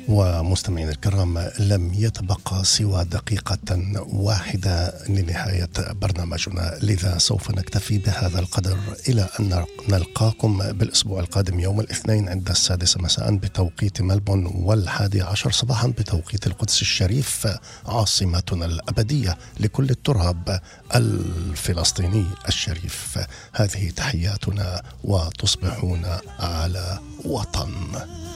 ومستمعين الكرام، لم يتبقى سوى دقيقة واحدة لنهاية برنامجنا، لذا سوف نكتفي بهذا القدر إلى أن نلقاكم بالأسبوع القادم يوم الاثنين عند 6 مساء بتوقيت ملبورن و11 صباحا بتوقيت القدس الشريف، عاصمتنا الأبدية لكل التراب الفلسطيني الشريف. هذه تحياتنا وتصبحون على وطن.